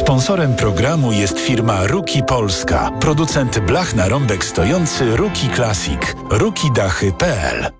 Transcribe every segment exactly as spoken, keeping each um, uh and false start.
Sponsorem programu jest firma Ruki Polska, producent blach na rąbek stojący Ruki Classic. ruki dachy kropka p l.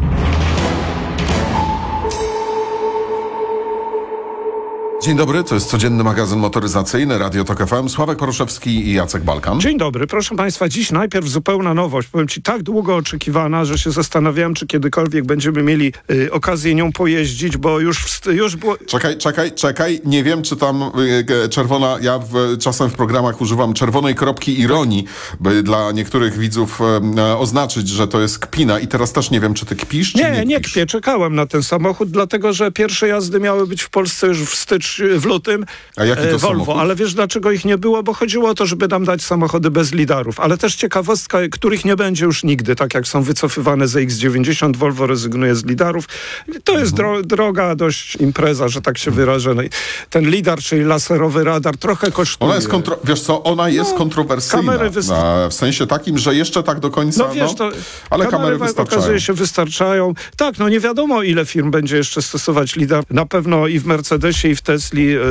Dzień dobry, to jest codzienny magazyn motoryzacyjny Radio Tok F M. Sławek Poruszewski i Jacek Balkan. Dzień dobry, proszę Państwa, dziś najpierw zupełna nowość. Powiem Ci, tak długo oczekiwana, że się zastanawiałem, czy kiedykolwiek będziemy mieli y, okazję nią pojeździć, bo już, wst- już było... Czekaj, czekaj, czekaj. Nie wiem, czy tam y, czerwona... Ja w, czasem w programach używam czerwonej kropki ironii, by dla niektórych widzów y, oznaczyć, że to jest kpina. I teraz też nie wiem, czy ty kpisz, czy nie, Nie, nie kpię. Czekałem na ten samochód, dlatego, że pierwsze jazdy miały być w Polsce już w styczniu, w lutym. A jaki to Volvo, samochód? Ale wiesz, dlaczego ich nie było? Bo chodziło o to, żeby nam dać samochody bez lidarów. Ale też ciekawostka, których nie będzie już nigdy, tak jak są wycofywane z X dziewięćdziesiąt, Volvo rezygnuje z lidarów. To jest dro- droga dość impreza, że tak się wyrażę. Ten lidar, czyli laserowy radar, trochę kosztuje. Ona jest kontro- wiesz co, ona jest no, kontrowersyjna. Kamery wyst- na, w sensie takim, że jeszcze tak do końca, no, wiesz, to no, ale kamery, kamery wystarczają. Okazuje się, wystarczają. Tak, no nie wiadomo, ile firm będzie jeszcze stosować lidar. Na pewno i w Mercedesie, i w Tesli yy,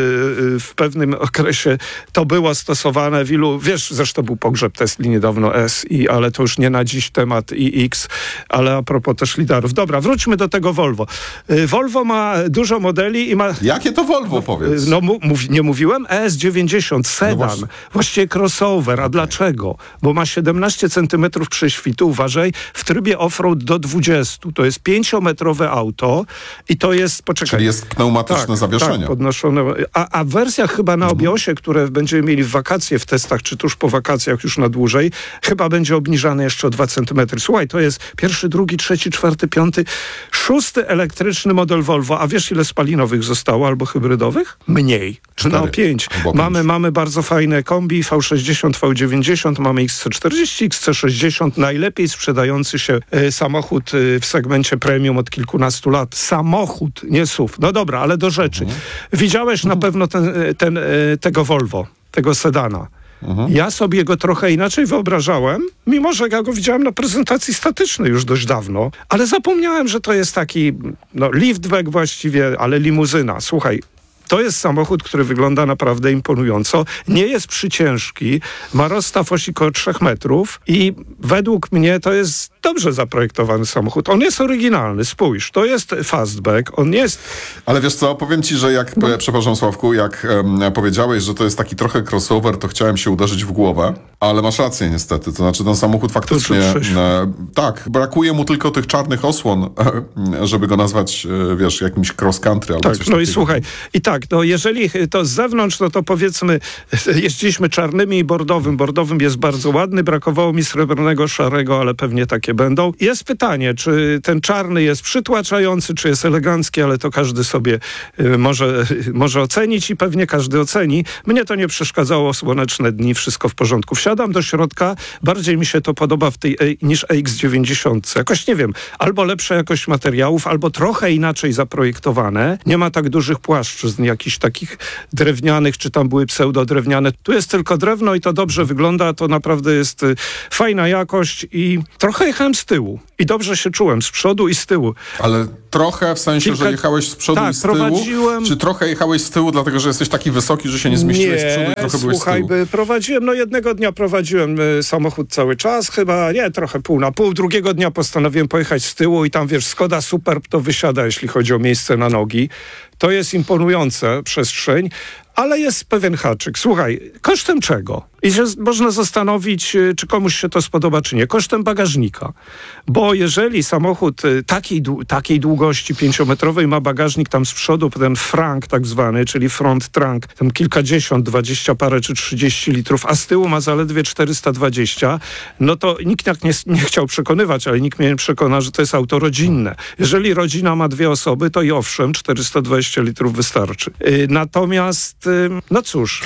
w pewnym okresie to było stosowane w ilu, wiesz, zresztą był pogrzeb Tesli niedawno S I, ale to już nie na dziś temat i X, ale a propos też lidarów. Dobra, wróćmy do tego Volvo. Yy, Volvo ma dużo modeli i ma... Jakie to Volvo, powiedz? No mów, nie mówiłem? E S dziewięćdziesiąt, sedan, no właśnie. właściwie crossover. A okay. Dlaczego? Bo ma siedemnaście centymetrów prześwitu, uważaj, w trybie off-road do dwudziestu. To jest pięciometrowe auto i to jest, poczekaj. Czyli jest pneumatyczne tak, zawieszenie. Tak, podnoszone. A, a w wersjach chyba na obiosie, które będziemy mieli w wakacje w testach, czy tuż po wakacjach już na dłużej, chyba będzie obniżane jeszcze o dwa centymetry. Słuchaj, to jest pierwszy, drugi, trzeci, czwarty, piąty, szósty elektryczny model Volvo. A wiesz, ile spalinowych zostało albo hybrydowych? Mniej. Cztery. No pięć. Mamy, mamy bardzo fajne kombi V sześćdziesiąt, V dziewięćdziesiąt, mamy X C czterdzieści, X C sześćdziesiąt, najlepiej sprzedający się y, samochód y, w segmencie premium od kilkunastu lat. Samochód, nie S U V. No dobra, ale do rzeczy. Mhm. Widziałeś na pewno ten, ten, y, tego Volvo, tego sedana. Mhm. Ja sobie go trochę inaczej wyobrażałem, mimo że ja go widziałem na prezentacji statycznej już dość dawno, ale zapomniałem, że to jest taki no, liftback właściwie, ale limuzyna. Słuchaj, to jest samochód, który wygląda naprawdę imponująco. Nie jest przyciężki, ma rozstaw osi około trzech metrów i według mnie to jest dobrze zaprojektowany samochód. On jest oryginalny, spójrz, to jest fastback, on jest... Ale wiesz co, powiem ci, że jak, no. przepraszam Sławku, jak um, powiedziałeś, że to jest taki trochę crossover, to chciałem się uderzyć w głowę, ale masz rację niestety, to znaczy ten samochód faktycznie... E, tak, brakuje mu tylko tych czarnych osłon, e, żeby go nazwać, e, wiesz, jakimś cross country albo tak, coś no takiego. i słuchaj, i tak, no jeżeli to z zewnątrz, no to powiedzmy, jeździliśmy czarnymi i bordowym. Bordowym jest bardzo ładny, brakowało mi srebrnego, szarego, ale pewnie takie będą. Jest pytanie, czy ten czarny jest przytłaczający, czy jest elegancki, ale to każdy sobie y, może, y, może ocenić i pewnie każdy oceni. Mnie to nie przeszkadzało, słoneczne dni, wszystko w porządku. Wsiadam do środka, bardziej mi się to podoba w tej e, niż X dziewięćdziesiąt. Jakoś, nie wiem, albo lepsza jakość materiałów, albo trochę inaczej zaprojektowane. Nie ma tak dużych płaszczyzn, jakichś takich drewnianych, czy tam były pseudo-drewniane. Tu jest tylko drewno i to dobrze wygląda, to naprawdę jest y, fajna jakość i trochę jechałem z tyłu i dobrze się czułem z przodu i z tyłu. Ale trochę w sensie, Kilka... że jechałeś z przodu tak, i z tyłu? prowadziłem... Czy trochę jechałeś z tyłu, dlatego że jesteś taki wysoki, że się nie zmieściłeś nie, z przodu i trochę byłeś słuchaj, z tyłu? By prowadziłem, no jednego dnia prowadziłem y, samochód cały czas, chyba, nie, trochę pół na pół. Drugiego dnia postanowiłem pojechać z tyłu i tam, wiesz, Skoda Superb to wysiada, jeśli chodzi o miejsce na nogi. To jest imponujące przestrzeń, ale jest pewien haczyk. Słuchaj, kosztem czego? I się można zastanowić, czy komuś się to spodoba, czy nie. Kosztem bagażnika. Bo jeżeli samochód takiej, takiej długości pięciometrowej ma bagażnik tam z przodu, potem frank tak zwany, czyli front trunk, tam kilkadziesiąt, dwadzieścia parę czy trzydzieści litrów, a z tyłu ma zaledwie czterysta dwadzieścia, no to nikt nie, nie chciał przekonywać, ale nikt mnie nie przekona, że to jest auto rodzinne. Jeżeli rodzina ma dwie osoby, to i owszem, czterysta dwadzieścia litrów wystarczy. Yy, natomiast, yy, no cóż...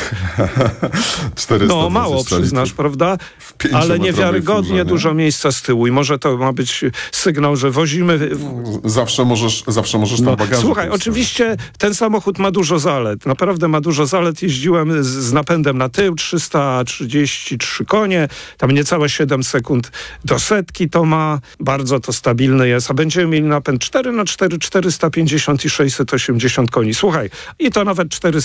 czterysta no mało przyznasz, prawda? Ale niewiarygodnie furze, nie? Dużo miejsca z tyłu i może to ma być sygnał, że wozimy... Zawsze możesz, zawsze możesz no, tam bagaże. Słuchaj, oczywiście ten samochód ma dużo zalet. Naprawdę ma dużo zalet. Jeździłem z, z napędem na tył, trzysta trzydzieści trzy konie, tam niecałe siedem sekund do setki to ma. Bardzo to stabilny jest. A będziemy mieli napęd cztery na cztery, czterysta pięćdziesiąt i sześćset osiemdziesiąt koni. Słuchaj, i to nawet cztery sekundy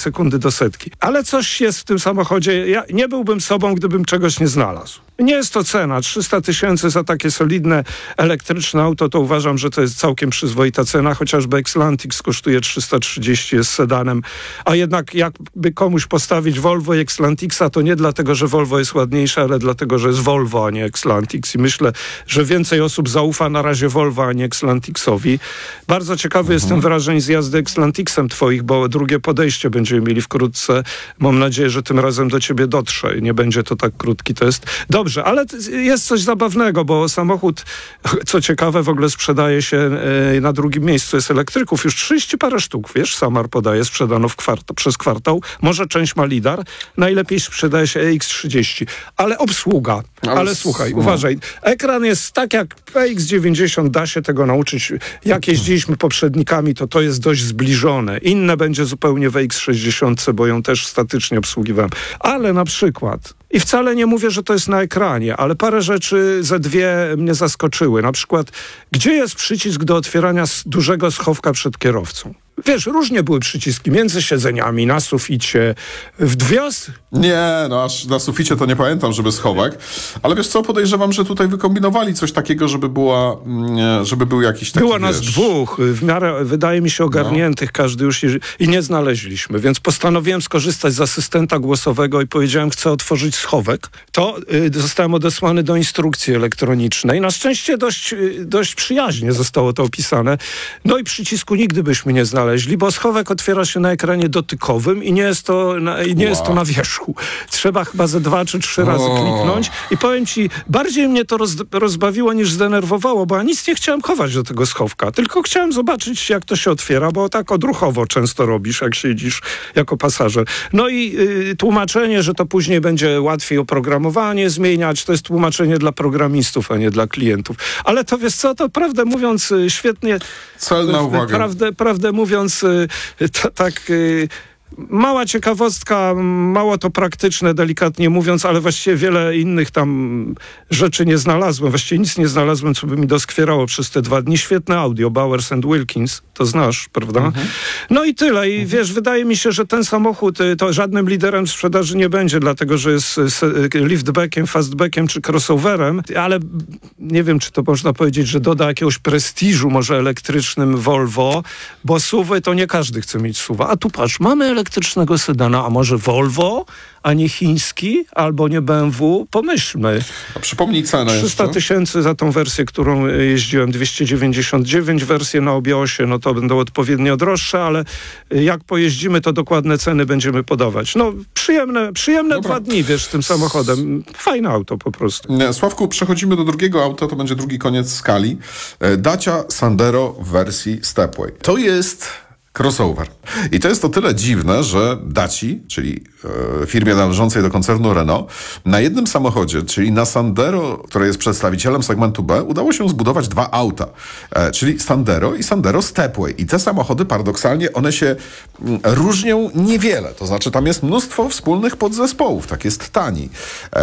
do setki. Ale coś jest w tym samochodzie. Ja nie byłbym sobą, gdybym czegoś nie znalazł. Nie jest to cena. trzysta tysięcy za takie solidne elektryczne auto, to uważam, że to jest całkiem przyzwoita cena, chociażby Xlantix kosztuje trzysta trzydzieści, jest sedanem. A jednak jakby komuś postawić Volvo i Xlantixa, to nie dlatego, że Volvo jest ładniejsze, ale dlatego, że jest Volvo, a nie Xlantix. I myślę, że więcej osób zaufa na razie Volvo, a nie Xlantixowi. Bardzo ciekawy mhm. jestem wrażeń z jazdy Xlantixem twoich, bo drugie podejście będziemy mieli wkrótce. Mam nadzieję, że tym razem do ciebie dotrze i nie będzie to tak krótki test. Dobrze, ale jest coś zabawnego, bo samochód, co ciekawe, w ogóle sprzedaje się na drugim miejscu, jest elektryków. Już trzydzieści parę sztuk, wiesz, Samar podaje, sprzedano w kwart- przez kwartał. Może część ma lidar. Najlepiej sprzedaje się E X trzydzieści. Ale obsługa. Ale, ale słuchaj, no. uważaj. Ekran jest tak jak E X dziewięćdziesiąt, da się tego nauczyć. Jak jeździliśmy poprzednikami, to to jest dość zbliżone. Inne będzie zupełnie w E X sześćdziesiąt, bo ją też statycznie obsługiwałem. Ale na przykład... I wcale nie mówię, że to jest na ekranie, ale parę rzeczy ze dwie mnie zaskoczyły. Na przykład, gdzie jest przycisk do otwierania dużego schowka przed kierowcą? Wiesz, różnie były przyciski między siedzeniami, na suficie, w dwios... Nie, no aż na suficie to nie pamiętam, żeby schowek. Ale wiesz co, podejrzewam, że tutaj wykombinowali coś takiego, żeby była, żeby był jakiś taki, Było nas wiesz... dwóch, w miarę, wydaje mi się, ogarniętych, no. Każdy już i, i nie znaleźliśmy, więc postanowiłem skorzystać z asystenta głosowego i powiedziałem, chcę otworzyć schowek. To y, zostałem odesłany do instrukcji elektronicznej. Na szczęście dość, y, dość przyjaźnie zostało to opisane. No i przycisku nigdy byśmy nie znaleźli, bo schowek otwiera się na ekranie dotykowym i nie jest to na, i nie wow. jest to na wierzchu. Trzeba chyba ze dwa czy trzy razy o. kliknąć i powiem ci, bardziej mnie to roz, rozbawiło niż zdenerwowało, bo ja nic nie chciałem chować do tego schowka, tylko chciałem zobaczyć, jak to się otwiera, bo tak odruchowo często robisz, jak siedzisz jako pasażer. No i y, tłumaczenie, że to później będzie łatwiej oprogramowanie zmieniać, to jest tłumaczenie dla programistów, a nie dla klientów. Ale to wiesz co, to prawdę mówiąc y, świetnie... Celna uwaga. Prawdę, prawdę mówiąc, y, to, tak... Y, Mała ciekawostka, mało to praktyczne, delikatnie mówiąc, ale właściwie wiele innych tam rzeczy nie znalazłem. Właściwie nic nie znalazłem, co by mi doskwierało przez te dwa dni. Świetne audio, Bowers and Wilkins, to znasz, prawda? Mhm. No i tyle. I mhm. wiesz, wydaje mi się, że ten samochód to żadnym liderem sprzedaży nie będzie, dlatego, że jest liftbackiem, fastbackiem czy crossoverem, ale nie wiem, czy to można powiedzieć, że doda jakiegoś prestiżu może elektrycznym Volvo, bo suwy to nie każdy chce mieć suwa. A tu patrz, mamy elektrycznego sedana, a może Volvo, a nie chiński, albo nie B M W? Pomyślmy. A przypomnij cenę trzysta tysięcy za tą wersję, którą jeździłem, dwieście dziewięćdziesiąt dziewięć, wersje na obiosie, no to będą odpowiednio droższe, ale jak pojeździmy, to dokładne ceny będziemy podawać. No przyjemne, przyjemne dwa dni, wiesz, tym samochodem. Fajne auto po prostu. Sławku, przechodzimy do drugiego auta, to będzie drugi koniec skali. Dacia Sandero w wersji Stepway. To jest... crossover. I to jest o tyle dziwne, że Daci, czyli e, firmie należącej do koncernu Renault, na jednym samochodzie, czyli na Sandero, które jest przedstawicielem segmentu B, udało się zbudować dwa auta, e, czyli Sandero i Sandero Stepway. I te samochody, paradoksalnie, one się m, różnią niewiele. To znaczy, tam jest mnóstwo wspólnych podzespołów. Tak jest tani. E,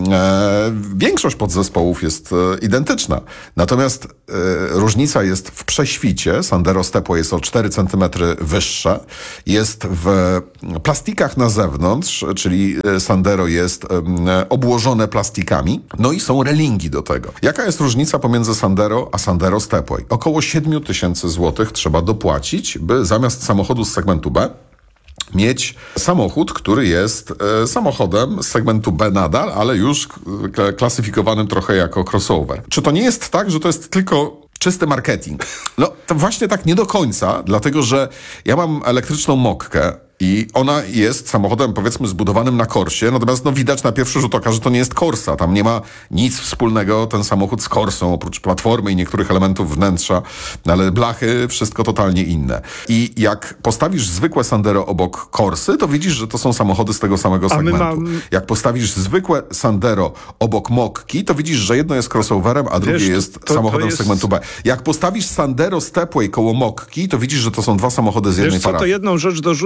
e, większość podzespołów jest e, identyczna. Natomiast e, różnica jest w prześwicie. Sandero Stepway jest o cztery centymetry wyższa, jest w plastikach na zewnątrz, czyli Sandero jest obłożone plastikami, no i są relingi do tego. Jaka jest różnica pomiędzy Sandero a Sandero Stepway? Około siedem tysięcy złotych trzeba dopłacić, by zamiast samochodu z segmentu B mieć samochód, który jest e, samochodem z segmentu B nadal, ale już k- klasyfikowanym trochę jako crossover. Czy to nie jest tak, że to jest tylko czysty marketing? No to właśnie tak nie do końca, dlatego że ja mam elektryczną Mokkę i ona jest samochodem, powiedzmy, zbudowanym na Corsie, natomiast no, widać na pierwszy rzut oka, że to nie jest Corsa. Tam nie ma nic wspólnego ten samochód z Corsą, oprócz platformy i niektórych elementów wnętrza, ale blachy, wszystko totalnie inne. I jak postawisz zwykłe Sandero obok Corsy, to widzisz, że to są samochody z tego samego segmentu. Mam... Jak postawisz zwykłe Sandero obok Mokki, to widzisz, że jedno jest crossoverem, a drugie Wiesz, jest to, samochodem to jest... z segmentu B. Jak postawisz Sandero Stepway koło Mokki, to widzisz, że to są dwa samochody z jednej Wiesz co, parafii. to jedną rzecz dorzucę, bo żeby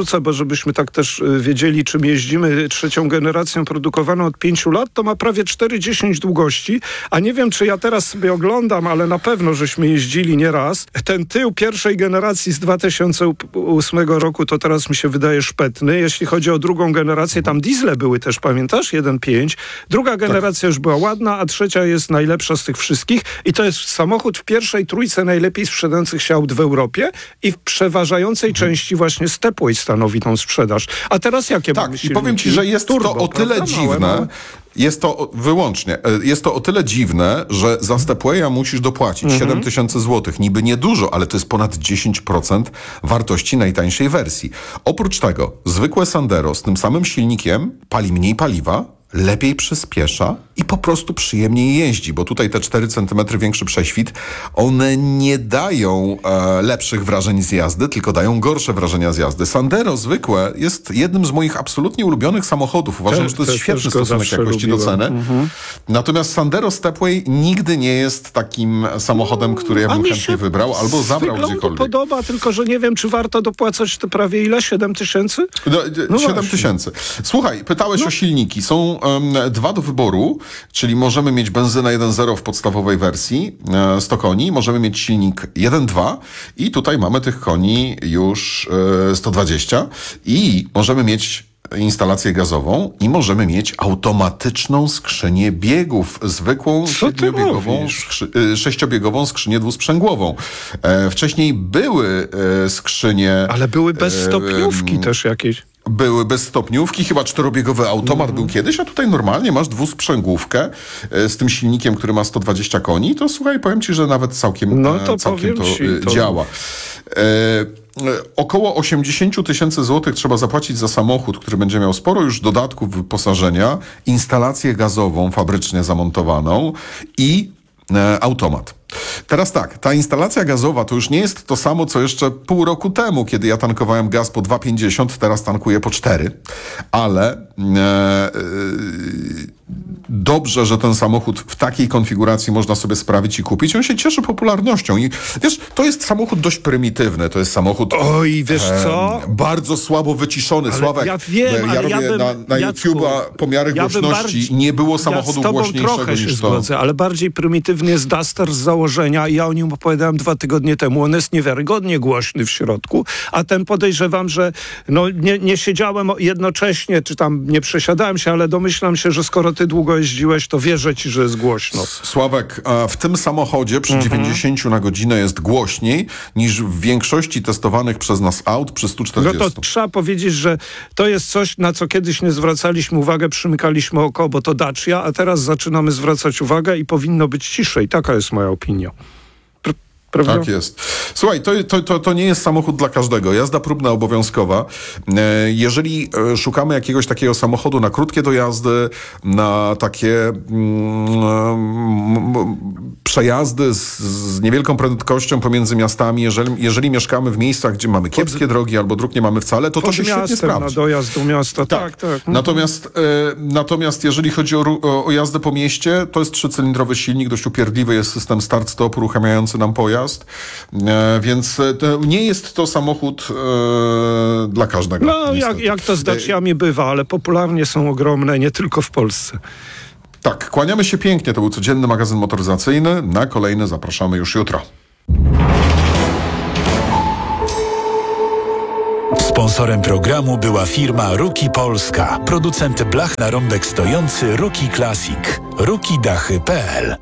żebyśmy tak też wiedzieli, czym jeździmy, trzecią generacją produkowaną od pięciu lat, to ma prawie cztery dziesięć długości, a nie wiem, czy ja teraz sobie oglądam, ale na pewno, żeśmy jeździli nieraz. Ten tył pierwszej generacji z dwa tysiące ósmego roku to teraz mi się wydaje szpetny. Jeśli chodzi o drugą generację, tam diesle były też, pamiętasz? jeden pięć. Druga generacja tak. już była ładna, a trzecia jest najlepsza z tych wszystkich i to jest samochód w pierwszej trójce najlepiej sprzedających się aut w Europie i w przeważającej hmm. części właśnie Stepway stanowi tą sprzedaż. A teraz jakie tak, mamy i powiem ci, że jest Turbo, to o tyle prawda? dziwne, Małe. Jest to wyłącznie, jest to o tyle dziwne, że za Stepwaya musisz dopłacić mhm. siedem tysięcy złotych. Niby niedużo, ale to jest ponad dziesięć procent wartości najtańszej wersji. Oprócz tego, zwykłe Sandero z tym samym silnikiem pali mniej paliwa, lepiej przyspiesza i po prostu przyjemniej jeździ, bo tutaj te cztery centymetry większy prześwit, one nie dają e, lepszych wrażeń z jazdy, tylko dają gorsze wrażenia z jazdy. Sandero zwykłe jest jednym z moich absolutnie ulubionych samochodów. Uważam, te, że to jest te, świetny stosunek jakości lubiłem. do ceny. Mhm. Natomiast Sandero Stepway nigdy nie jest takim samochodem, który ja bym chętnie wybrał albo zabrał gdziekolwiek. Podoba, tylko że nie wiem, czy warto dopłacać te prawie ile? siedem tysięcy? No, no siedem tysięcy. Słuchaj, pytałeś no. o silniki. Są um, dwa do wyboru, czyli możemy mieć benzynę jeden zero w podstawowej wersji, e, sto koni, możemy mieć silnik jeden dwa i tutaj mamy tych koni już e, sto dwadzieścia i możemy mieć instalację gazową i możemy mieć automatyczną skrzynię biegów, zwykłą siedmiobiegową, skrzy, sześciobiegową skrzynię dwusprzęgłową. E, wcześniej były e, skrzynie... Ale były bez stopniówki e, też jakieś. Były bez stopniówki, chyba czterobiegowy automat mm. był kiedyś, a tutaj normalnie masz dwusprzęgłówkę e, z tym silnikiem, który ma sto dwadzieścia koni, to słuchaj, powiem ci, że nawet całkiem, no to, całkiem to, ci, to działa. E, Około osiemdziesiąt tysięcy złotych trzeba zapłacić za samochód, który będzie miał sporo już dodatków wyposażenia, instalację gazową fabrycznie zamontowaną i e, automat. Teraz tak, ta instalacja gazowa to już nie jest to samo, co jeszcze pół roku temu, kiedy ja tankowałem gaz po dwa pięćdziesiąt, teraz tankuję po cztery, ale e, e, dobrze, że ten samochód w takiej konfiguracji można sobie sprawić i kupić. On się cieszy popularnością i wiesz, to jest samochód dość prymitywny, to jest samochód Oj, wiesz e, co? bardzo słabo wyciszony. Ale Sławek, ja wiem, ja ale robię ja bym, na, na Jacku, YouTube'a pomiary ja głośności bardziej, i nie było samochodu ja głośniejszego trochę się niż to. Zgodzę, ale bardziej prymitywny jest Duster z założenia i ja o nim opowiadałem dwa tygodnie temu. On jest niewiarygodnie głośny w środku, a ten podejrzewam, że no, nie, nie siedziałem jednocześnie, czy tam nie przesiadałem się, ale domyślam się, że skoro ty długo jeździłeś, to wierzę ci, że jest głośno. Sławek, a w tym samochodzie przy mhm. dziewięćdziesiąt na godzinę jest głośniej niż w większości testowanych przez nas aut przy stu czterdziestu. No to trzeba powiedzieć, że to jest coś, na co kiedyś nie zwracaliśmy uwagę, przymykaliśmy oko, bo to Dacia, a teraz zaczynamy zwracać uwagę i powinno być ciszej. Taka jest moja opinia. Prawda? Tak jest. Słuchaj, to, to, to, to nie jest samochód dla każdego. Jazda próbna obowiązkowa. Jeżeli szukamy jakiegoś takiego samochodu na krótkie dojazdy, na takie mm, przejazdy z, z niewielką prędkością pomiędzy miastami, jeżeli, jeżeli mieszkamy w miejscach, gdzie mamy kiepskie drogi albo dróg nie mamy wcale, to to się miastem, świetnie sprawdzi. Na dojazd do miasta, tak, tak. tak. Natomiast, e, natomiast jeżeli chodzi o, o, o jazdę po mieście, to jest trzycylindrowy silnik, dość upierdliwy jest system start-stop uruchamiający nam pojazd. E, więc to nie jest to samochód e, dla każdego. No, jak, jak to z Daciami bywa, ale popularnie są ogromne, nie tylko w Polsce. Tak, kłaniamy się pięknie. To był codzienny magazyn motoryzacyjny. Na kolejny zapraszamy już jutro. Sponsorem programu była firma Ruki Polska, producent blach na rąbek stojący Ruki Classic. ruki dachy kropka p l.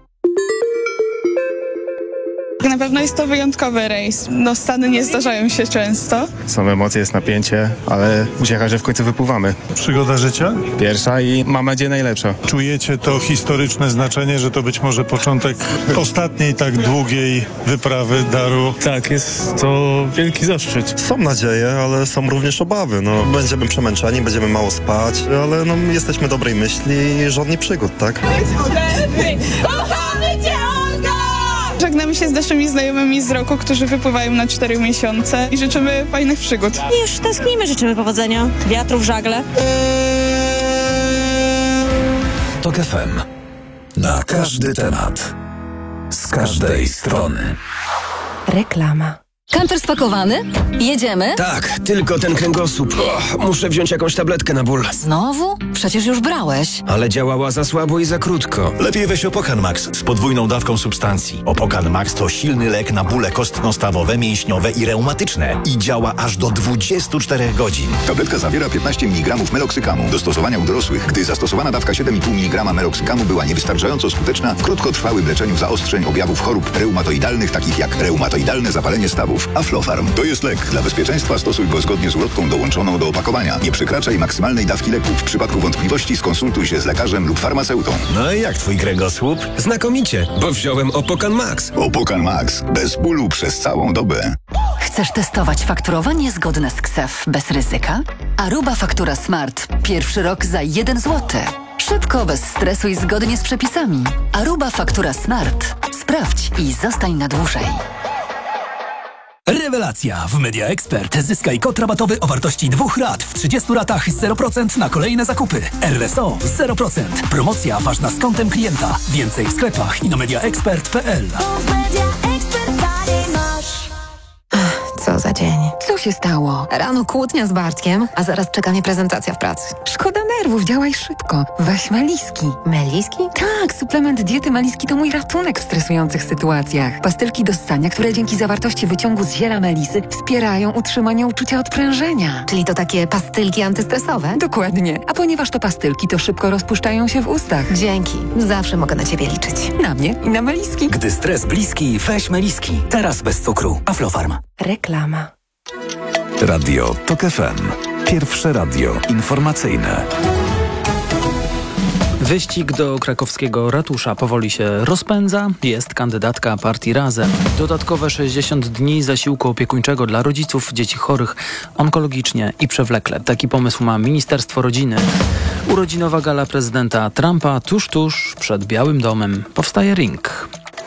Na pewno jest to wyjątkowy rejs. No, stany nie zdarzają się często. Są emocje, jest napięcie, ale uciecha, że w końcu wypływamy. Przygoda życia? Pierwsza i mam nadzieję najlepsza. Czujecie to historyczne znaczenie, że to być może początek ostatniej tak długiej wyprawy Daru? Tak, jest to wielki zaszczyt. Są nadzieje, ale są również obawy. No, będziemy przemęczeni, będziemy mało spać, ale no, jesteśmy dobrej myśli i żadnych przygód, tak? Kochamy cię, Olga! Żegnamy się z naszymi znajomymi z roku, którzy wypływają na cztery miesiące i życzymy fajnych przygód. Już tęsknimy, życzymy powodzenia, wiatru w żagle. Tok F M. Na każdy temat. Z każdej strony. Reklama. Kamper spakowany? Jedziemy? Tak, tylko ten kręgosłup. O, muszę wziąć jakąś tabletkę na ból. Znowu? Przecież już brałeś. Ale działała za słabo i za krótko. Lepiej weź Opokan Max z podwójną dawką substancji. Opokan Max to silny lek na bóle kostno-stawowe, mięśniowe i reumatyczne. I działa aż do dwudziestu czterech godzin. Tabletka zawiera piętnaście miligramów meloksykamu. Do stosowania u dorosłych, gdy zastosowana dawka siedem i pół miligrama meloksykamu była niewystarczająco skuteczna w krótkotrwałym leczeniu zaostrzeń objawów chorób reumatoidalnych, takich jak reumatoidalne zapalenie stawów. Aflofarm to jest lek. Dla bezpieczeństwa stosuj go zgodnie z ulotką dołączoną do opakowania. Nie przekraczaj maksymalnej dawki leku. W przypadku wątpliwości skonsultuj się z lekarzem lub farmaceutą. No i jak twój kręgosłup? Znakomicie, bo wziąłem Opokan Max. Opokan Max. Bez bólu przez całą dobę. Chcesz testować fakturowanie zgodne z K S E F bez ryzyka? Aruba Faktura Smart. Pierwszy rok za jeden złoty. Szybko, bez stresu i zgodnie z przepisami. Aruba Faktura Smart. Sprawdź i zostań na dłużej. Rewelacja! W Media Expert zyskaj kod rabatowy o wartości dwóch rat w trzydziestu ratach zero procent na kolejne zakupy. R S O zero procent. Promocja ważna z kontem klienta. Więcej w sklepach i na media expert kropka p l. Co za dzień. Co się stało? Rano kłótnia z Bartkiem, a zaraz czeka mnie prezentacja w pracy. Szkoda nerwów, działaj szybko. Weź Meliski. Meliski? Tak, suplement diety Meliski to mój ratunek w stresujących sytuacjach. Pastylki do ssania, które dzięki zawartości wyciągu z ziela melisy wspierają utrzymanie uczucia odprężenia. Czyli to takie pastylki antystresowe? Dokładnie. A ponieważ to pastylki, to szybko rozpuszczają się w ustach. Dzięki. Zawsze mogę na ciebie liczyć. Na mnie i na Meliski. Gdy stres bliski, weź Meliski. Teraz bez cukru. Aflofarm. Reklama. Radio TOK F M. Pierwsze radio informacyjne. Wyścig do krakowskiego ratusza powoli się rozpędza. Jest kandydatka partii Razem. Dodatkowe sześćdziesiąt dni zasiłku opiekuńczego dla rodziców dzieci chorych onkologicznie i przewlekle. Taki pomysł ma Ministerstwo Rodziny. Urodzinowa gala prezydenta Trumpa tuż, tuż przed Białym Domem. Powstaje ring.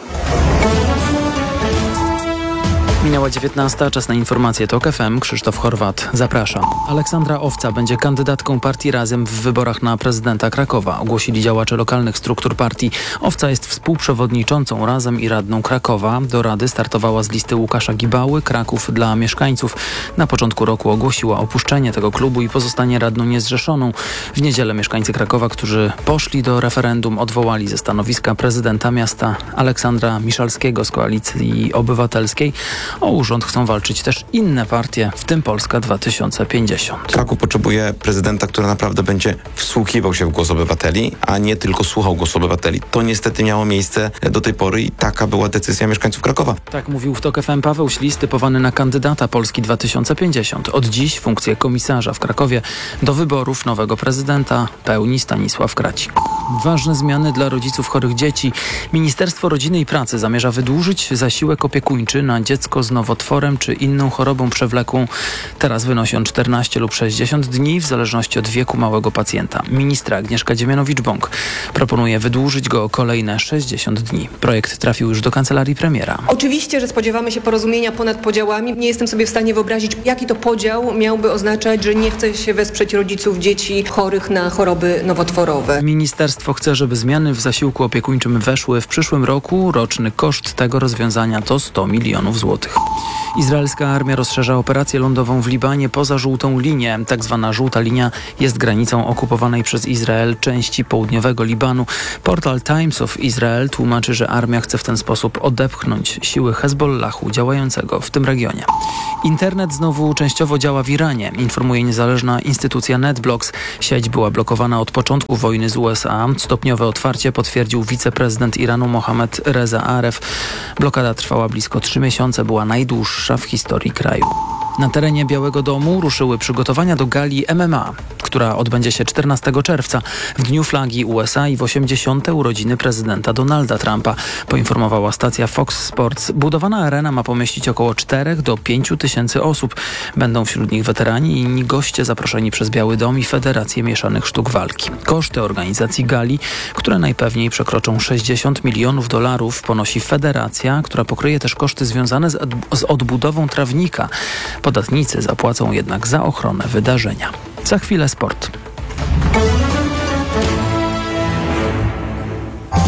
Minęła dziewiętnasta, czas na informacje TOK F M. Krzysztof Chorwat, zapraszam. Aleksandra Owca będzie kandydatką partii Razem w wyborach na prezydenta Krakowa, ogłosili działacze lokalnych struktur partii. Owca jest współprzewodniczącą Razem i radną Krakowa. Do rady startowała z listy Łukasza Gibały, Kraków dla mieszkańców. Na początku roku ogłosiła opuszczenie tego klubu i pozostanie radną niezrzeszoną. W niedzielę mieszkańcy Krakowa, którzy poszli do referendum, odwołali ze stanowiska prezydenta miasta Aleksandra Miszalskiego z Koalicji Obywatelskiej. O urząd chcą walczyć też inne partie, w tym Polska dwa tysiące pięćdziesiąt. Kraków potrzebuje prezydenta, który naprawdę będzie wsłuchiwał się w głos obywateli, a nie tylko słuchał głosu obywateli. To niestety miało miejsce do tej pory i taka była decyzja mieszkańców Krakowa. Tak mówił w TOK F M Paweł Ślis, typowany na kandydata Polski dwa tysiące pięćdziesiąt. Od dziś funkcję komisarza w Krakowie do wyborów nowego prezydenta pełni Stanisław Kracik. Ważne zmiany dla rodziców chorych dzieci. Ministerstwo Rodziny i Pracy zamierza wydłużyć zasiłek opiekuńczy na dziecko z nowotworem czy inną chorobą przewlekłą. Teraz wynosi on czternaście lub sześćdziesiąt dni w zależności od wieku małego pacjenta. Ministra Agnieszka Dziemianowicz-Bąk proponuje wydłużyć go o kolejne sześćdziesiąt dni. Projekt trafił już do kancelarii premiera. Oczywiście, że spodziewamy się porozumienia ponad podziałami. Nie jestem sobie w stanie wyobrazić, jaki to podział miałby oznaczać, że nie chce się wesprzeć rodziców dzieci chorych na choroby nowotworowe. Ministerstwo chce, żeby zmiany w zasiłku opiekuńczym weszły w przyszłym roku. Roczny koszt tego rozwiązania to sto milionów złotych. Izraelska armia rozszerza operację lądową w Libanie poza żółtą linię. Tak zwana żółta linia jest granicą okupowanej przez Izrael części południowego Libanu. Portal Times of Israel tłumaczy, że armia chce w ten sposób odepchnąć siły Hezbollahu działającego w tym regionie. Internet znowu częściowo działa w Iranie, informuje niezależna instytucja NetBlocks. Sieć była blokowana od początku wojny z U S A. Stopniowe otwarcie potwierdził wiceprezydent Iranu Mohammad Reza Aref. Blokada trwała blisko trzy miesiące, była najdłuższa w historii kraju. Na terenie Białego Domu ruszyły przygotowania do gali M M A, która odbędzie się czternastego czerwca, w dniu flagi U S A i w osiemdziesiąte urodziny prezydenta Donalda Trumpa, poinformowała stacja Fox Sports. Budowana arena ma pomieścić około czterech do pięciu tysięcy osób. Będą wśród nich weterani i inni goście zaproszeni przez Biały Dom i Federację Mieszanych Sztuk Walki. Koszty organizacji gali, które najpewniej przekroczą sześćdziesiąt milionów dolarów, ponosi federacja, która pokryje też koszty związane z, z odbudową trawnika. Podatnicy zapłacą jednak za ochronę wydarzenia. Za chwilę sport.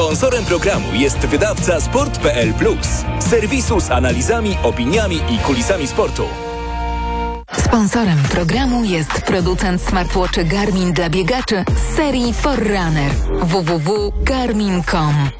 Sponsorem programu jest wydawca sport kropka p l plus, serwisu z analizami, opiniami i kulisami sportu. Sponsorem programu jest producent smartwatchy Garmin dla biegaczy z serii Forerunner. w w w kropka garmin kropka com.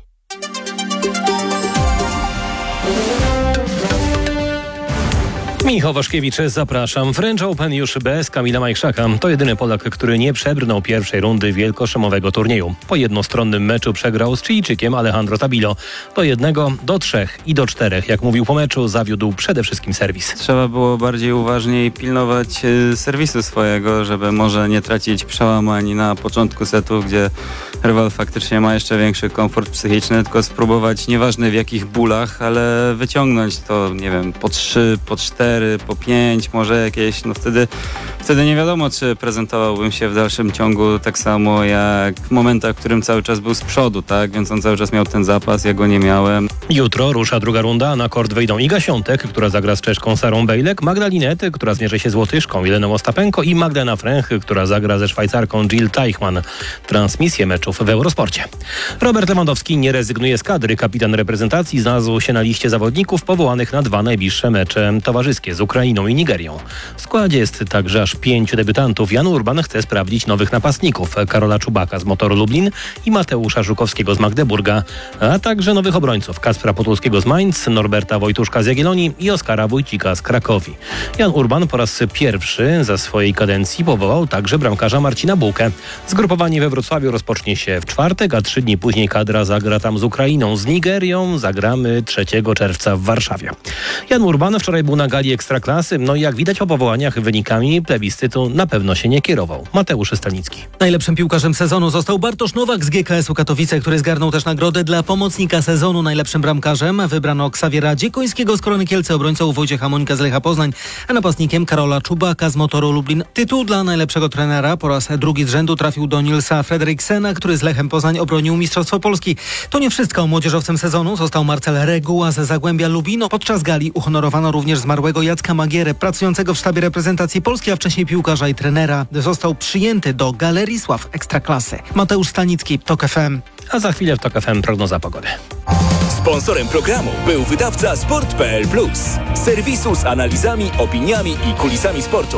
Michał Waszkiewicz, zapraszam. French Open już bez Kamila Majchrzaka. To jedyny Polak, który nie przebrnął pierwszej rundy wielkoszlemowego turnieju. Po jednostronnym meczu przegrał z Chilijczykiem Alejandro Tabilo. Do jednego, do trzech i do czterech. Jak mówił po meczu, zawiódł przede wszystkim serwis. Trzeba było bardziej uważniej pilnować y, serwisu swojego, żeby może nie tracić przełamań na początku setu, gdzie rywal faktycznie ma jeszcze większy komfort psychiczny, tylko spróbować, nieważne w jakich bólach, ale wyciągnąć to, nie wiem, po trzy, po cztery, po pięć, może jakieś, no wtedy, wtedy nie wiadomo, czy prezentowałbym się w dalszym ciągu tak samo jak w momentach, w którym cały czas był z przodu, tak? Więc on cały czas miał ten zapas, ja go nie miałem. Jutro rusza druga runda, na kort wyjdą Iga Świątek, która zagra z Czeszką Sarą Bejlek, Magda Linette, która zmierzy się z Łotyszką Jeleną Ostapenko i Magdalena Fręch, która zagra ze Szwajcarką Jill Teichmann. Transmisję meczów w Eurosporcie. Robert Lewandowski nie rezygnuje z kadry. Kapitan reprezentacji znalazł się na liście zawodników powołanych na dwa najbliższe mecze towarzyskie z Ukrainą i Nigerią. W składzie jest także aż pięciu debiutantów. Jan Urban chce sprawdzić nowych napastników. Karola Czubaka z Motoru Lublin i Mateusza Żukowskiego z Magdeburga, a także nowych obrońców Kacpra Podolskiego z Mainz, Norberta Wojtuszka z Jagiellonii i Oskara Wójcika z Krakowi. Jan Urban po raz pierwszy za swojej kadencji powołał także bramkarza Marcina Bułkę. Zgrupowanie we Wrocławiu rozpocznie się w czwartek, a trzy dni później kadra zagra tam z Ukrainą. Z Nigerią zagramy trzeciego czerwca w Warszawie. Jan Urban wczoraj był na gali Ekstraklasy, no i jak widać po powołaniach wynikami plebiscytu na pewno się nie kierował. Mateusz Stanicki. Najlepszym piłkarzem sezonu został Bartosz Nowak z G K S-u Katowice, który zgarnął też nagrodę dla pomocnika sezonu. Najlepszym bramkarzem wybrano Ksawiera Dziekońskiego z Korony Kielce, obrońcą Wojciecha Mońka z Lecha Poznań, a napastnikiem Karola Czubaka z Motoru Lublin. Tytuł dla najlepszego trenera po raz drugi z rzędu trafił do Nilsa Fredriksena, który z Lechem Poznań obronił Mistrzostwo Polski. To nie wszystko. Młodzieżowcem sezonu został Marcel Reguła z Zagłębia Lubino. Podczas gali uhonorowano również zmarłego Jacka Magierę, pracującego w sztabie reprezentacji Polski, a wcześniej piłkarza i trenera. Został przyjęty do Galerii Sław Ekstraklasy. Mateusz Stanicki, TOK F M. A za chwilę w TOK F M prognoza pogody. Sponsorem programu był wydawca sport kropka p l plus, serwisu z analizami, opiniami i kulisami sportu.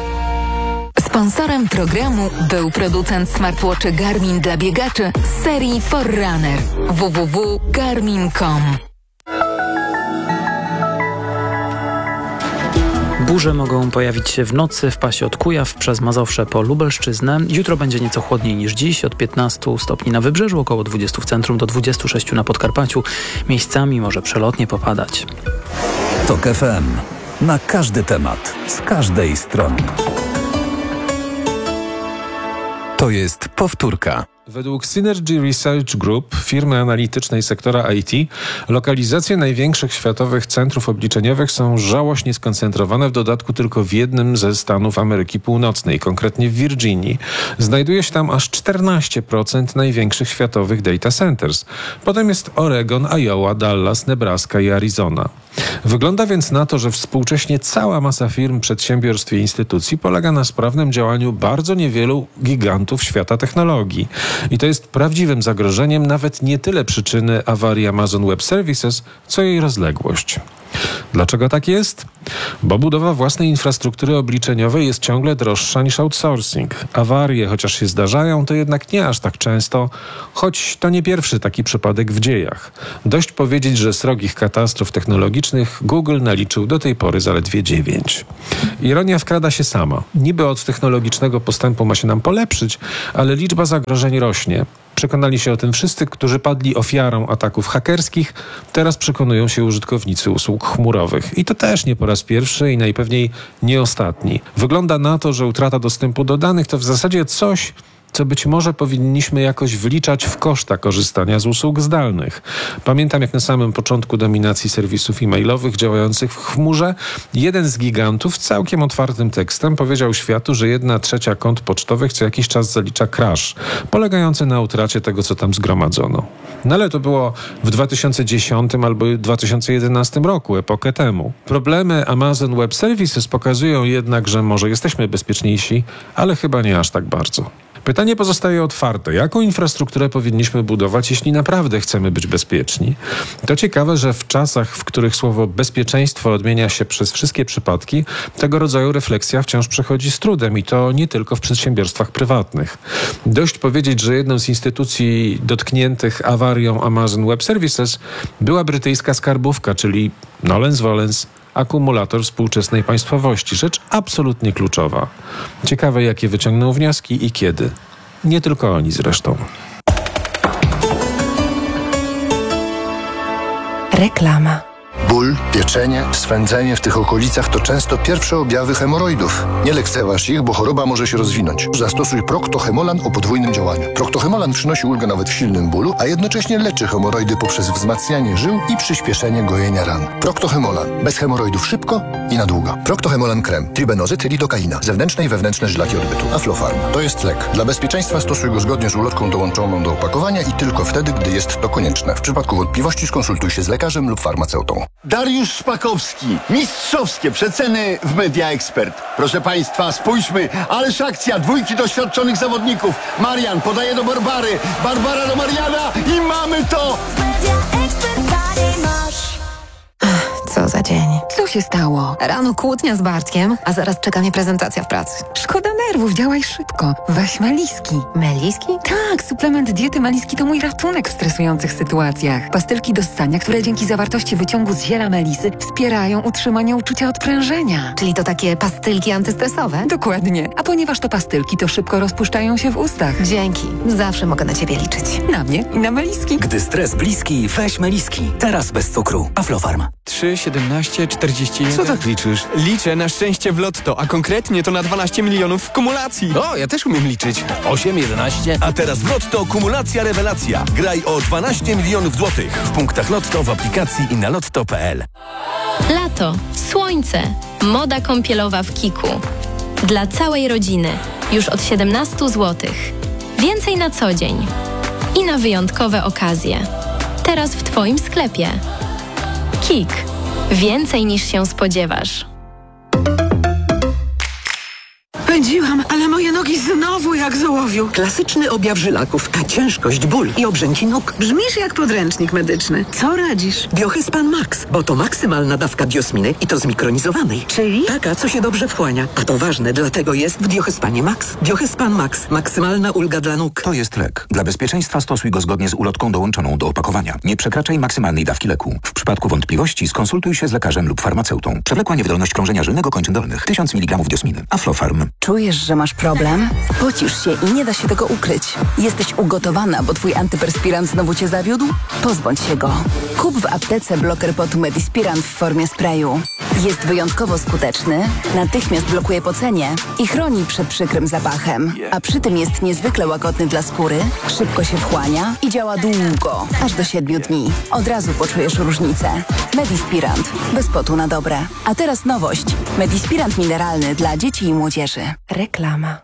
Sponsorem programu był producent smartwatchy Garmin dla biegaczy z serii Forerunner. w w w kropka garmin kropka com. Burze mogą pojawić się w nocy w pasie od Kujaw przez Mazowsze po Lubelszczyznę. Jutro będzie nieco chłodniej niż dziś, od piętnastu stopni na wybrzeżu, około dwudziestu w centrum, do dwudziestu sześciu na Podkarpaciu. Miejscami może przelotnie popadać. TOK F M. Na każdy temat, z każdej strony. To jest powtórka. Według Synergy Research Group, firmy analitycznej sektora I T, lokalizacje największych światowych centrów obliczeniowych są żałośnie skoncentrowane w dodatku tylko w jednym ze stanów Ameryki Północnej, konkretnie w Virginii. Znajduje się tam aż czternaście procent największych światowych data centers. Potem jest Oregon, Iowa, Dallas, Nebraska i Arizona. Wygląda więc na to, że współcześnie cała masa firm, przedsiębiorstw i instytucji polega na sprawnym działaniu bardzo niewielu gigantów świata technologii. I to jest prawdziwym zagrożeniem nawet nie tyle przyczyny awarii Amazon Web Services, co jej rozległość. Dlaczego tak jest? Bo budowa własnej infrastruktury obliczeniowej jest ciągle droższa niż outsourcing. Awarie, chociaż się zdarzają, to jednak nie aż tak często, choć to nie pierwszy taki przypadek w dziejach. Dość powiedzieć, że srogich katastrof technologicznych Google naliczył do tej pory zaledwie dziewięć. Ironia wkrada się sama. Niby od technologicznego postępu ma się nam polepszyć, ale liczba zagrożeń rośnie. Przekonali się o tym wszyscy, którzy padli ofiarą ataków hakerskich. Teraz przekonują się użytkownicy usług chmurowych. I to też nie po raz pierwszy i najpewniej nie ostatni. Wygląda na to, że utrata dostępu do danych to w zasadzie coś, co być może powinniśmy jakoś wliczać w koszta korzystania z usług zdalnych. Pamiętam, jak na samym początku dominacji serwisów e-mailowych działających w chmurze, jeden z gigantów całkiem otwartym tekstem powiedział światu, że jedna trzecia kont pocztowych co jakiś czas zalicza crash, polegający na utracie tego, co tam zgromadzono. No ale to było w dwa tysiące dziesiątym albo dwa tysiące jedenastym roku, epokę temu. Problemy Amazon Web Services pokazują jednak, że może jesteśmy bezpieczniejsi, ale chyba nie aż tak bardzo. Pytanie pozostaje otwarte. Jaką infrastrukturę powinniśmy budować, jeśli naprawdę chcemy być bezpieczni? To ciekawe, że w czasach, w których słowo bezpieczeństwo odmienia się przez wszystkie przypadki, tego rodzaju refleksja wciąż przechodzi z trudem i to nie tylko w przedsiębiorstwach prywatnych. Dość powiedzieć, że jedną z instytucji dotkniętych awarią Amazon Web Services była brytyjska skarbówka, czyli nolens volens akumulator współczesnej państwowości. Rzecz absolutnie kluczowa. Ciekawe, jakie wyciągną wnioski i kiedy. Nie tylko oni zresztą. Reklama. Ból, pieczenie, swędzenie w tych okolicach to często pierwsze objawy hemoroidów. Nie lekceważ ich, bo choroba może się rozwinąć. Zastosuj Procto-Hemolan o podwójnym działaniu. Procto-Hemolan przynosi ulgę nawet w silnym bólu, a jednocześnie leczy hemoroidy poprzez wzmacnianie żył i przyspieszenie gojenia ran. Procto-Hemolan. Bez hemoroidów szybko i na długo. Procto-Hemolan krem. Tribenozyt, lidokaina. Zewnętrzne i wewnętrzne żylaki odbytu. Aflofarm. To jest lek. Dla bezpieczeństwa stosuj go zgodnie z ulotką dołączoną do opakowania i tylko wtedy, gdy jest to konieczne. W przypadku wątpliwości skonsultuj się z lekarzem lub farmaceutą. Dariusz Szpakowski. Mistrzowskie przeceny w Media Expert. Proszę Państwa, spójrzmy, ależ akcja, dwójki doświadczonych zawodników. Marian podaje do Barbary, Barbara do Mariana i mamy to! Media Expert masz. Co za dzień. Co się stało? Rano kłótnia z Bartkiem, a zaraz czeka mnie prezentacja w pracy. Szkoda nerwów, działaj szybko. Weź Meliski. Meliski? Tak, suplement diety Meliski to mój ratunek w stresujących sytuacjach. Pastylki do ssania, które dzięki zawartości wyciągu z ziela melisy wspierają utrzymanie uczucia odprężenia. Czyli to takie pastylki antystresowe? Dokładnie. A ponieważ to pastylki, to szybko rozpuszczają się w ustach. Dzięki. Zawsze mogę na ciebie liczyć. Na mnie i na Meliski. Gdy stres bliski, weź Meliski. Teraz bez cukru. Aflofarm. trzy, siedemnaście, czterdzieści jeden. Co tak liczysz? Liczę na szczęście w lotto, a konkretnie to na dwanaście milionów w kumulacji. O, ja też umiem liczyć. osiem, jedenaście. A teraz w lotto kumulacja rewelacja. Graj o dwanaście milionów złotych. W punktach lotto, w aplikacji i na lotto kropka p l. Lato, słońce, moda kąpielowa w Kiku. Dla całej rodziny. Już od siedemnaście złotych. Więcej na co dzień. I na wyjątkowe okazje. Teraz w Twoim sklepie. Kik. Więcej niż się spodziewasz. Pędziłam, ale moje nogi znowu jak z ołowiu. Klasyczny objaw żylaków, a ciężkość, ból i obrzęki nóg. Brzmisz jak podręcznik medyczny. Co radzisz? Biohyspan Max, bo to maksymalna dawka biosminy i to zmikronizowanej. Czyli? Taka, co się dobrze wchłania. A to ważne, dlatego jest w Biohyspanie Max. Biohyspan Max. Maksymalna ulga dla nóg. To jest lek. Dla bezpieczeństwa stosuj go zgodnie z ulotką dołączoną do opakowania. Nie przekraczaj maksymalnej dawki leku. W przypadku wątpliwości skonsultuj się z lekarzem lub farmaceutą. Przewlekła niewydolność krążenia żylnego kończyn dolnych. tysiąc miligramów diosminy. Aflofarm. Czujesz, że masz problem? Pocisz się i nie da się tego ukryć. Jesteś ugotowana, bo twój antyperspirant znowu cię zawiódł? Pozbądź się go. Kup w aptece bloker potu Medispirant w formie sprayu. Jest wyjątkowo skuteczny, natychmiast blokuje pocenie i chroni przed przykrym zapachem. A przy tym jest niezwykle łagodny dla skóry, szybko się wchłania i działa długo, aż do siedmiu dni. Od razu poczujesz różnicę. Medispirant. Bez potu na dobre. A teraz nowość. Medispirant mineralny dla dzieci i młodzieży. Reklama.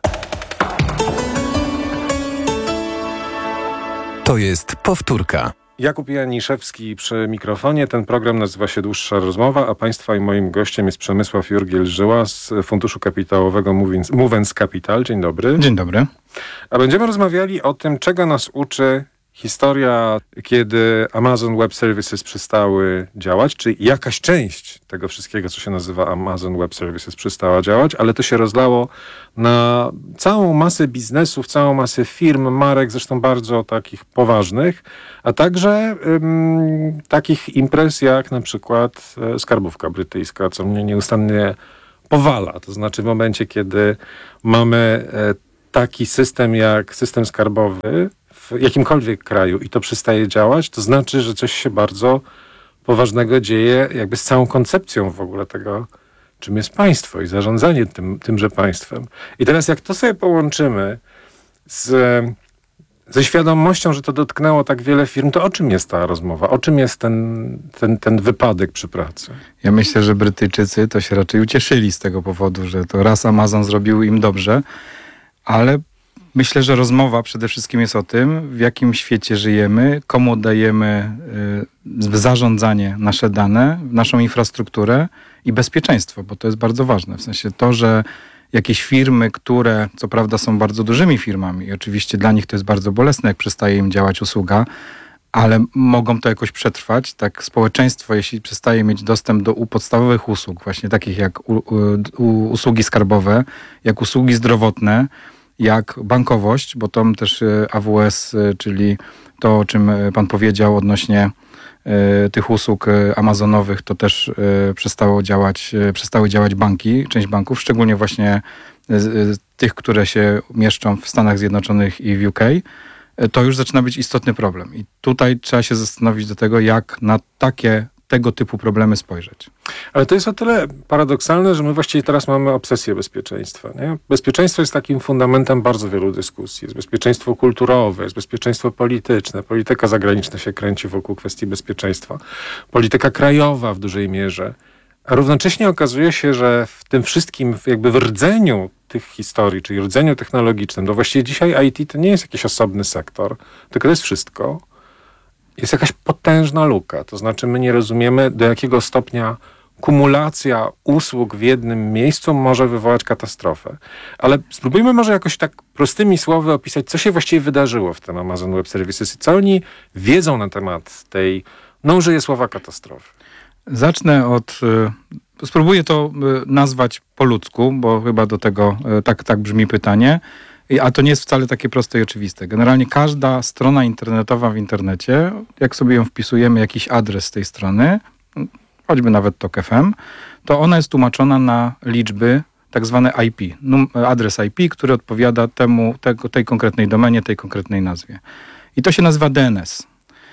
To jest powtórka. Jakub Janiszewski przy mikrofonie. Ten program nazywa się Dłuższa Rozmowa, a Państwa i moim gościem jest Przemysław Jurgiel-Żyła z Funduszu Kapitałowego Movens Capital. Dzień dobry. Dzień dobry. A będziemy rozmawiali o tym, czego nas uczy historia, kiedy Amazon Web Services przestały działać, czy jakaś część tego wszystkiego, co się nazywa Amazon Web Services, przestała działać, ale to się rozlało na całą masę biznesów, całą masę firm, marek, zresztą bardzo takich poważnych, a także ym, takich imprez jak na przykład e, skarbówka brytyjska, co mnie nieustannie powala. To znaczy w momencie, kiedy mamy e, taki system jak system skarbowy w jakimkolwiek kraju i to przestaje działać, to znaczy, że coś się bardzo poważnego dzieje jakby z całą koncepcją w ogóle tego, czym jest państwo i zarządzanie tym, tymże państwem. I teraz jak to sobie połączymy z, ze świadomością, że to dotknęło tak wiele firm, to o czym jest ta rozmowa? O czym jest ten, ten, ten wypadek przy pracy? Ja myślę, że Brytyjczycy to się raczej ucieszyli z tego powodu, że to raz Amazon zrobił im dobrze, ale myślę, że rozmowa przede wszystkim jest o tym, w jakim świecie żyjemy, komu oddajemy y, w zarządzanie nasze dane, naszą infrastrukturę i bezpieczeństwo, bo to jest bardzo ważne. W sensie to, że jakieś firmy, które co prawda są bardzo dużymi firmami i oczywiście dla nich to jest bardzo bolesne, jak przestaje im działać usługa, ale mogą to jakoś przetrwać. Tak społeczeństwo, jeśli przestaje mieć dostęp do podstawowych usług, właśnie takich jak u, u, usługi skarbowe, jak usługi zdrowotne, jak bankowość, bo tam też A W S, czyli to, o czym pan powiedział odnośnie tych usług amazonowych, to też przestało działać, przestały działać banki, część banków, szczególnie właśnie tych, które się mieszczą w Stanach Zjednoczonych i w U K. To już zaczyna być istotny problem. I tutaj trzeba się zastanowić do tego, jak na takie tego typu problemy spojrzeć. Ale to jest o tyle paradoksalne, że my właściwie teraz mamy obsesję bezpieczeństwa. Nie? Bezpieczeństwo jest takim fundamentem bardzo wielu dyskusji. Jest bezpieczeństwo kulturowe, jest bezpieczeństwo polityczne. Polityka zagraniczna się kręci wokół kwestii bezpieczeństwa. Polityka krajowa w dużej mierze. A równocześnie okazuje się, że w tym wszystkim, jakby w rdzeniu tych historii, czyli rdzeniu technologicznym, to właściwie dzisiaj I T to nie jest jakiś osobny sektor, tylko to jest wszystko. Jest jakaś potężna luka. To znaczy my nie rozumiemy, do jakiego stopnia kumulacja usług w jednym miejscu może wywołać katastrofę. Ale spróbujmy może jakoś tak prostymi słowy opisać, co się właściwie wydarzyło w tym Amazon Web Services i co oni wiedzą na temat tej, no użyję słowa katastrofy. Zacznę od... Spróbuję to nazwać po ludzku, bo chyba do tego tak, tak brzmi pytanie. A to nie jest wcale takie proste i oczywiste. Generalnie każda strona internetowa w internecie, jak sobie ją wpisujemy, jakiś adres tej strony, choćby nawet Tok F M, to ona jest tłumaczona na liczby, tak zwane I P, adres I P, który odpowiada temu, tego, tej konkretnej domenie, tej konkretnej nazwie. I to się nazywa D N S.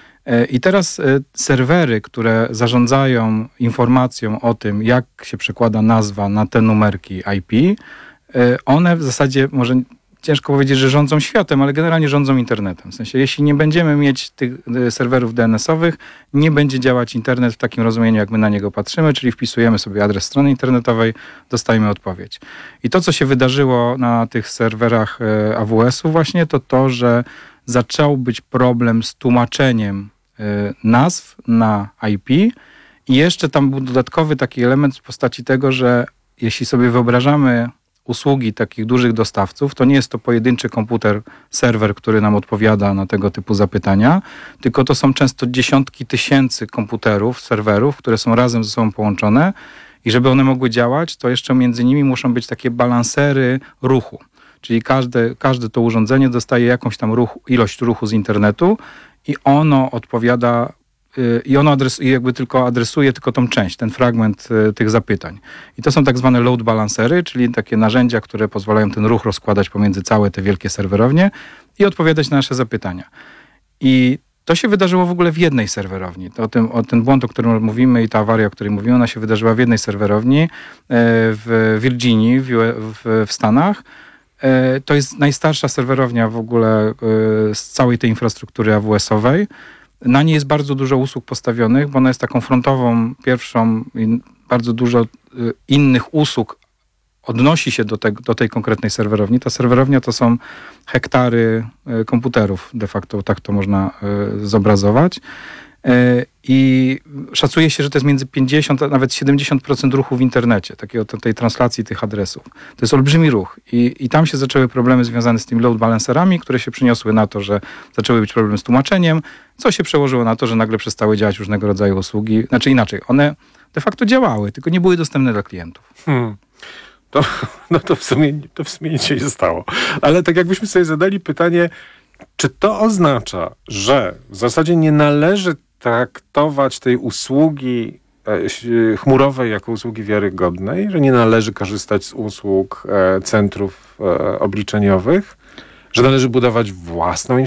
I teraz serwery, które zarządzają informacją o tym, jak się przekłada nazwa na te numerki I P, one w zasadzie, może ciężko powiedzieć, że rządzą światem, ale generalnie rządzą internetem. W sensie, jeśli nie będziemy mieć tych serwerów D N S-owych, nie będzie działać internet w takim rozumieniu, jak my na niego patrzymy, czyli wpisujemy sobie adres strony internetowej, dostajemy odpowiedź. I to, co się wydarzyło na tych serwerach A W S-u właśnie, to to, że zaczął być problem z tłumaczeniem nazw na I P i jeszcze tam był dodatkowy taki element w postaci tego, że jeśli sobie wyobrażamy usługi takich dużych dostawców, to nie jest to pojedynczy komputer, serwer, który nam odpowiada na tego typu zapytania, tylko to są często dziesiątki tysięcy komputerów, serwerów, które są razem ze sobą połączone i żeby one mogły działać, to jeszcze między nimi muszą być takie balansery ruchu. Czyli każde, każde to urządzenie dostaje jakąś tam ruch, ilość ruchu z internetu i ono odpowiada i ono adresuje, jakby tylko adresuje tylko tą część, ten fragment y, tych zapytań. I to są tak zwane load balancery, czyli takie narzędzia, które pozwalają ten ruch rozkładać pomiędzy całe te wielkie serwerownie i odpowiadać na nasze zapytania. I to się wydarzyło w ogóle w jednej serwerowni. To o, tym, o ten błąd, o którym mówimy i ta awaria, o której mówimy, ona się wydarzyła w jednej serwerowni y, w Virginii, w, w, w Stanach. Y, to jest najstarsza serwerownia w ogóle y, z całej tej infrastruktury A W S-owej. Na niej jest bardzo dużo usług postawionych, bo ona jest taką frontową, pierwszą i bardzo dużo innych usług odnosi się do, te, do tej konkretnej serwerowni. Ta serwerownia to są hektary komputerów, de facto tak to można zobrazować. I szacuje się, że to jest między pięćdziesiąt a nawet siedemdziesiąt procent ruchu w internecie, takiego, tej translacji tych adresów. To jest olbrzymi ruch i, i tam się zaczęły problemy związane z tymi load balancerami, które się przyniosły na to, że zaczęły być problemy z tłumaczeniem, co się przełożyło na to, że nagle przestały działać różnego rodzaju usługi. Znaczy inaczej, one de facto działały, tylko nie były dostępne dla klientów. Hmm. To, no to w sumie, to w sumie nic się nie stało. Ale tak jakbyśmy sobie zadali pytanie, czy to oznacza, że w zasadzie nie należy traktować tej usługi e, chmurowej jako usługi wiarygodnej, że nie należy korzystać z usług e, centrów e, obliczeniowych, że należy budować własną